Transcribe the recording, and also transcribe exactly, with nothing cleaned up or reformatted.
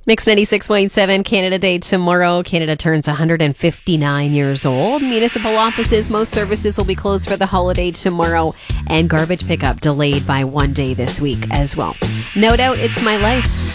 Mix ninety-six point seven, Canada Day tomorrow. Canada turns one hundred fifty-nine years old. Municipal offices, most services will be closed for the holiday tomorrow. And garbage pickup delayed by one day this week as well. No doubt, it's my life.